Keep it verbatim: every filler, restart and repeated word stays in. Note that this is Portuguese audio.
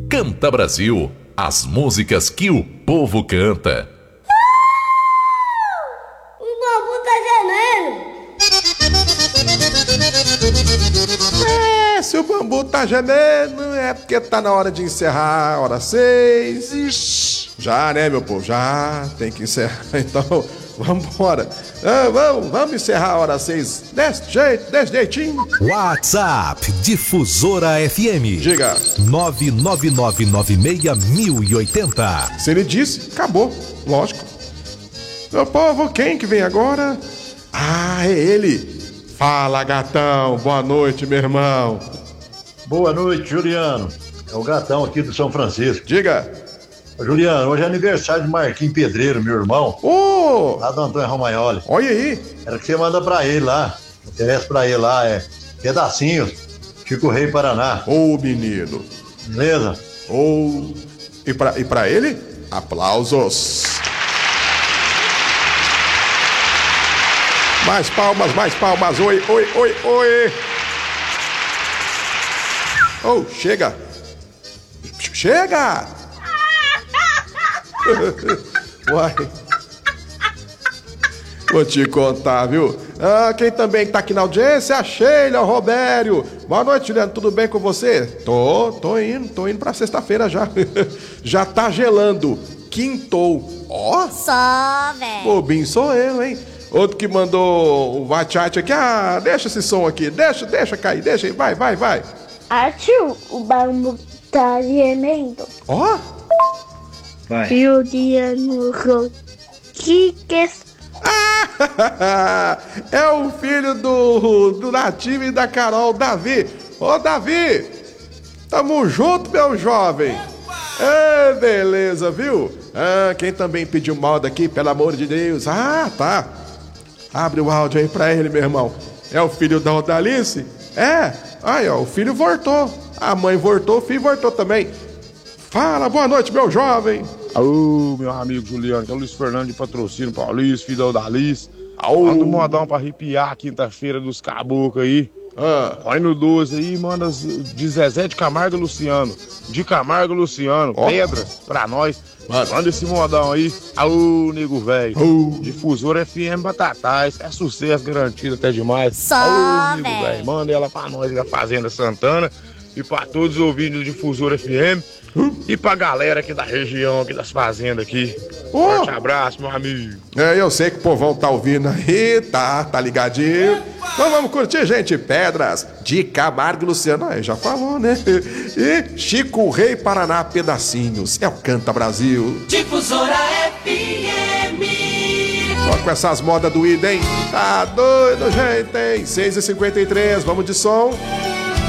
Canta Brasil, as músicas que o povo canta. O bambu tá gemendo. É, se o bambu tá gemendo, é porque tá na hora de encerrar, hora seis. Ixi, já, né, meu povo? Já tem que encerrar, então vamos embora. Ah, vamos, vamos encerrar a hora seis desse jeito, desse jeitinho. WhatsApp Difusora F M. Diga. nove nove nove nove seis mil e oitenta. Se ele disse, acabou, lógico. Meu povo, quem que vem agora? Ah, é ele. Fala, gatão, boa noite, meu irmão. Boa noite, Juliano. É o gatão aqui do São Francisco. Diga. Ô, Juliano, hoje é aniversário de Marquinhos Pedreiro, meu irmão. Ô! Oh, lá do Antônio Romagnoli. Olha aí. Era que você manda pra ele lá. Interessa pra ele lá, é pedacinhos. Chico Rei Paraná. Ô, oh, menino. Beleza? Ô. Oh. E pra, e pra ele? Aplausos. Mais palmas, mais palmas. Oi, oi, oi, oi. Oh, chega. Chega. Uai. Vou te contar, viu? Ah, quem também tá aqui na audiência? A Sheila, o Robério. Boa noite, Juliano. Tudo bem com você? Tô, tô indo, tô indo pra sexta-feira já. Já tá gelando. Quintou. Ó. Oh. Só, velho. Bobinho sou eu, hein? Outro que mandou o WhatsApp aqui. Ah, deixa esse som aqui. Deixa, deixa cair. Deixa aí. Vai, vai, vai. Arthur, o bambu tá gemendo. Ó. Oh. Vai. Juliano Rodrigues. Ah, é o filho do, do Nativo e da Carol, Davi. Ô, Davi, tamo junto, meu jovem. É, beleza, viu? Ah, quem também pediu moda aqui, pelo amor de Deus. Ah, tá. Abre o áudio aí pra ele, meu irmão. É o filho da Odalice? É. Aí, ó, o filho voltou. A mãe voltou, o filho voltou também. Fala, boa noite, meu jovem. Alô, meu amigo Juliano, que é o Luiz Fernando de Patrocínio Paulista, filho da Alice. Manda um modão pra arrepiar quinta-feira dos caboclos aí. Ah. Vai no doze aí, manda de Zezé de Camargo e Luciano. De Camargo e Luciano, oh. Pedras pra nós. Mano. Manda esse modão aí. Alô, nego velho. Oh. Difusora F M Batatais. É sucesso garantido até demais. Só, alô, nego velho. Manda ela pra nós da Fazenda Santana. E pra todos os ouvintes do Difusora F M. Hum? E pra galera aqui da região, aqui das fazendas aqui. Oh. Forte abraço, meu amigo. É, eu sei que o povão tá ouvindo aí, tá, tá ligadinho. Então vamos curtir, gente. Pedras de Camargo e Luciano. Aí já falou, né? E Chico Rei Paraná, pedacinhos. É o Canta Brasil. Difusora F M. Só com essas modas do I D, hein? Tá doido, gente, hein? seis e cinquenta e três, vamos de som.